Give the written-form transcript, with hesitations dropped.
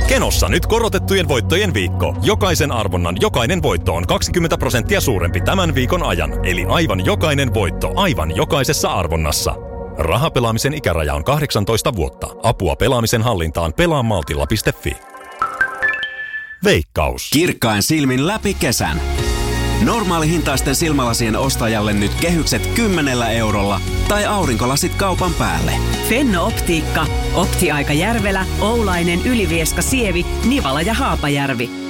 Kenossa nyt korotettujen voittojen viikko. Jokaisen arvonnan jokainen voitto on 20% suurempi tämän viikon ajan. Eli aivan jokainen voitto aivan jokaisessa arvonnassa. Rahapelaamisen ikäraja on 18 vuotta. Apua pelaamisen hallintaan pelaamaltilla.fi. Veikkaus. Kirkkain silmin läpi kesän. Normaalihintaisten silmälasien ostajalle nyt kehykset 10 eurolla tai aurinkolasit kaupan päälle. Fenno-optiikka. Optiaika Järvelä, Oulainen, Ylivieska, Sievi, Nivala ja Haapajärvi.